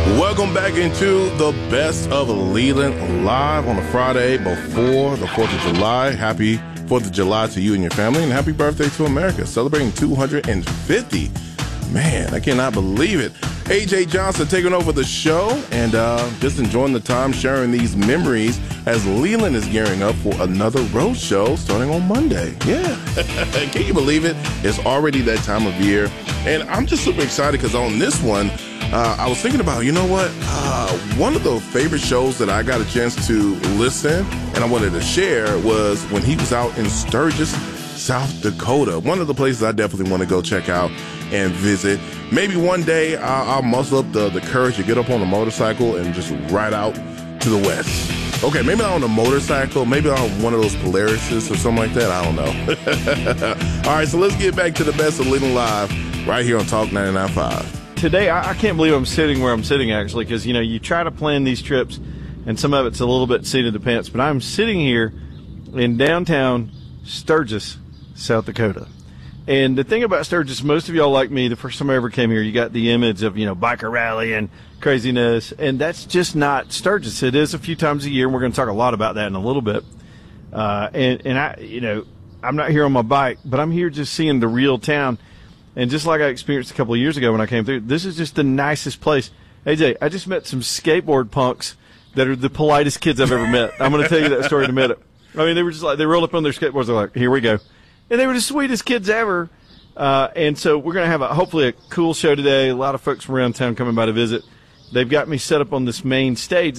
Welcome back into the Best of Leland live on a Friday before the 4th of July. Happy 4th of July to you and your family, and happy birthday to America. Celebrating 250. Man, I cannot believe it. AJ Johnson taking over the show and just enjoying the time sharing these memories as Leland is gearing up for another road show starting on Monday. Yeah. Can you believe it? It's already that time of year. And I'm just super excited because on this one, I was thinking about, you know what? One of the favorite shows that I got a chance to listen and I wanted to share was when he was out in Sturgis, South Dakota. One of the places I definitely want to go check out and visit. Maybe one day I'll muscle up the courage to get up on a motorcycle and just ride out to the west. Okay, maybe not on a motorcycle, maybe on one of those Polarises or something like that. I don't know. All right, so let's get back to the Best of Leland Live right here on Talk 99.5. Today, I can't believe I'm sitting where I'm sitting, actually, because, you know, you try to plan these trips, and some of it's a little bit seat of the pants, but I'm sitting here in downtown Sturgis, South Dakota. And the thing about Sturgis, most of y'all like me, the first time I ever came here, you got the image of, you know, biker rally and craziness, and that's just not Sturgis. It is a few times a year, and we're going to talk a lot about that in a little bit. And I, you know, I'm not here on my bike, but I'm here just seeing the real town. And just like I experienced a couple of years ago when I came through, this is just the nicest place. AJ, I just met some skateboard punks that are the politest kids I've ever met. I'm going to tell you that story in a minute. I mean, they were just like, they rolled up on their skateboards. They're like, here we go. And they were the sweetest kids ever. And so we're going to have hopefully a cool show today. A lot of folks from around town coming by to visit. They've got me set up on this main stage.